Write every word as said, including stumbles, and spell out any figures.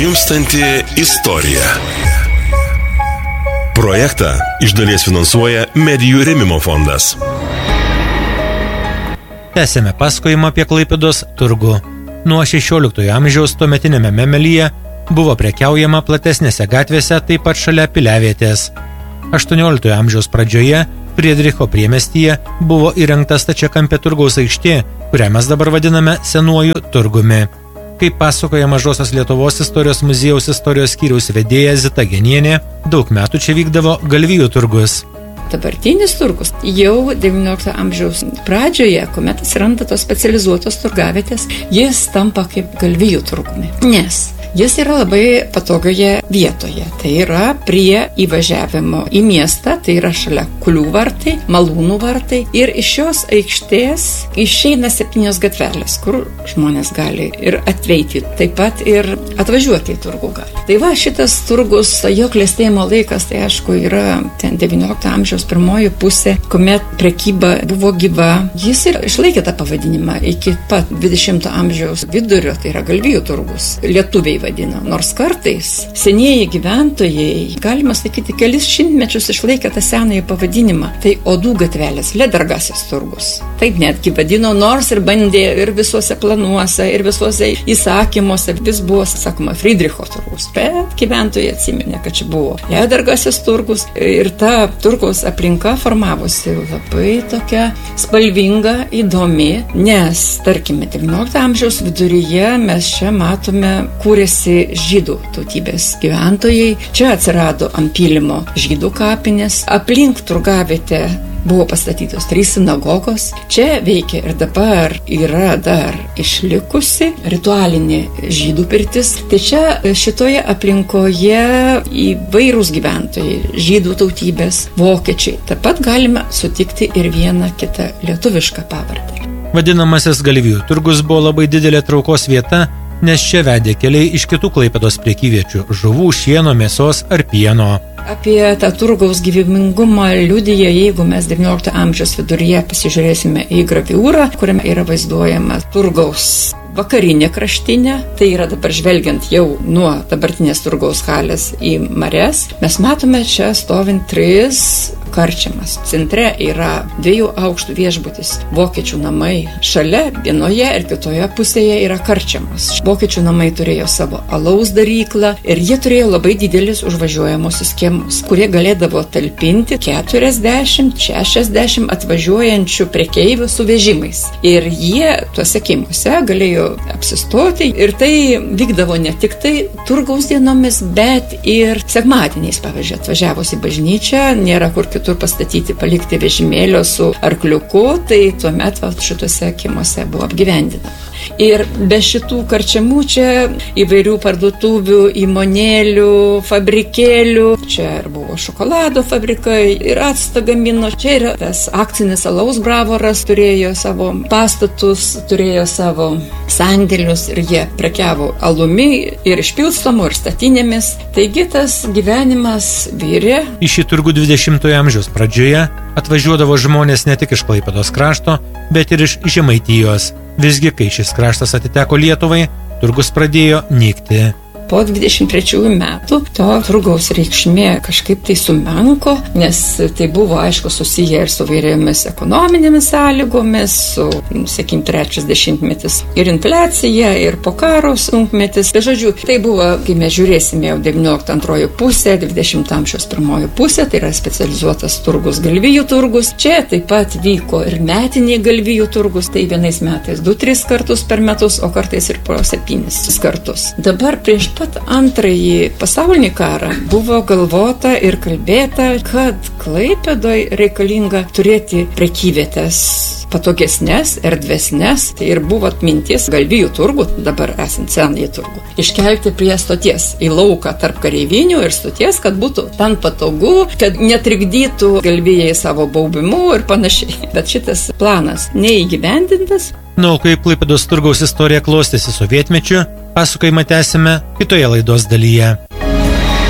Gimstanti istorija. Projektą iš dalies finansuoja Medijų rėmimo fondas. Tęsėme pasakojimą apie Klaipėdos turgų. Nuo šešioliktojo amžiaus tuometinėme Memelyje buvo prekiaujama platesnėse gatvėse, taip pat šalia piliavietės. aštuonioliktojo amžiaus pradžioje Friedricho priemestyje buvo įrengta stačiakampė turgaus aikštė, kurią mes dabar vadiname Senuoju turgumi. Kaip pasakoja Mažosios Lietuvos istorijos muziejaus istorijos skyriaus vedėja Zita Genienė, daug metų čia vykdavo galvijų turgus. Dabartinis turgus jau devynioliktojo amžiaus pradžioje, kuomet atsiranda tos specializuotos turgavietės, jis tampa kaip galvijų turgumi. Nes jis yra labai patogioje vietoje. Tai yra prie įvažiavimo į miestą, tai yra šalia Kulių vartai, Malūnų vartai. Ir iš šios aikštės išeina septynios gatvelės, kur žmonės gali ir atveiti, taip pat ir atvažiuoti į turgų gali. Tai va, šitas turgus, jo klestėjimo laikas, tai aišku, yra ten devynioliktojo amžiaus pirmoji pusė, kuomet prekyba buvo gyva. Jis ir išlaikė tą pavadinimą iki pat dvidešimto amžiaus vidurio, tai yra galvijų turgus. Lietuviai vadino. Nors kartais senieji gyventojai, galima sakyti, kelis šimtmečius išlaikė tą senąjį pavadinimą. Tai Odų gatvelės, Ledargasis turgus. Taip netgi vadino, nors ir bandė ir visuose planuose, ir visuose įsakymuose, vis buvo, sakoma, Friedricho turgus. Bet gyventojai atsiminė, kad čia buvo Ledargasis turgus ir ta turgaus aplinka formavosi labai tokia spalvinga, įdomi, nes, tarkime, devynioliktojo amžiaus viduryje mes čia matome, kūrėsi žydų tautybės gyventojai. Čia atsirado ant pylimo žydų kapinės. Aplink turgavietę buvo pastatytos trys sinagogos. Čia veikia ir dabar yra dar išlikusi ritualinė žydų pirtis. Tai čia šitoje aplinkoje įvairūs gyventojai, žydų tautybės, vokiečiai. Taip pat galime sutikti ir vieną kitą lietuvišką pavardę. Vadinamasis galvijų turgus buvo labai didelė traukos vieta, nes čia vedė keliai iš kitų Klaipėdos prekyviečių – žuvų, šieno, mėsos ar pieno. Apie tą turgaus gyvybingumą liudija, jeigu mes devynioliktojo amžiaus viduryje pasižiūrėsime į graviūrą, kuriame yra vaizduojama turgaus vakarinė kraštinė, tai yra dabar žvelgiant jau nuo dabartinės turgaus halės į marias, mes matome čia stovint tris karčiamas. Centre yra dviejų aukštų viešbutis, vokiečių namai. Šalia vienoje ir kitoje pusėje yra karčiamas. Vokiečių namai turėjo savo alaus daryklą ir jie turėjo labai didelis užvažiuojamosius kiemus, kurie galėdavo talpinti keturiasdešimt šešiasdešimt atvažiuojančių prekeivių su vežimais. Ir jie tuose kiemuose galėjo apsistoti ir tai vykdavo ne tik tai turgaus dienomis, bet ir sekmadieniais, pavyzdžiui, atvažiavus į bažnyčią, nėra kur kitur pastatyti, palikti vežimėlio su arkliuku, tai tuomet va, šituose kiemuose buvo apgyvendinama. Ir be šitų karčiamų čia įvairių parduotuvių, įmonėlių, fabrikėlių, čia ir buvo šokolado fabrikai ir actą gamino, čia yra tas akcinis alaus bravoras, turėjo savo pastatus, turėjo savo sandėlius ir jie prekiavo alumi ir išpilstomu ir statinėmis. Taigi tas gyvenimas virė. Į šį turgų dvidešimtojo amžiaus pradžioje atvažiuodavo žmonės ne tik iš Klaipėdos krašto, bet ir iš Žemaitijos. Visgi, kai šis kraštas atiteko Lietuvai, turgus pradėjo nykti. Po dvidešimt trečiųjų metų to turgaus reikšmė kažkaip tai sumenko, nes tai buvo, aišku, susiję ir su vairiomis ekonominėmis sąlygomis, su, sakykim, trečias dešimtmetis ir infliacija, ir po karo sunkmetis. Bet, žodžiu, tai buvo, kai mes žiūrėsime jau devyniolikto antroji pusė, dvidešimto amžiaus pirmoji pusė, tai yra specializuotas turgus, galvijų turgus. Čia taip pat vyko ir metiniai galvijų turgus, tai vienais metais du, tris kartus per metus, o kartais ir po septynis kartus. Dabar prieš pat antrąjį pasaulinį karą buvo galvota ir kalbėta, kad Klaipėdoje reikalinga turėti prekyvietės patogesnės, erdvesnės. Tai ir buvo atmintis galvijų turgų, dabar esant senąjį turgų, iškelti prie stoties į lauką tarp kareivinių ir stoties, kad būtų ten patogu, kad netrikdytų galvijai savo baubimu ir panašiai. Bet šitas planas neįgyvendintas. Na, o kaip Klaipėdos turgaus istorija klostėsi sovietmečiu, pasakojimą tęsime kitoje laidos dalyje.